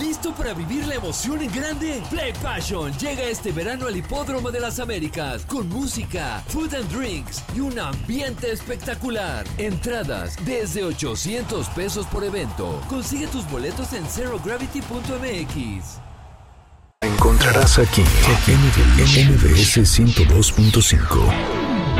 ¿Listo para vivir la emoción en grande? Play Passion llega este verano al Hipódromo de las Américas con música, food and drinks y un ambiente espectacular. Entradas desde $800 por evento. Consigue tus boletos en zerogravity.mx. Encontrarás aquí MBS 102.5.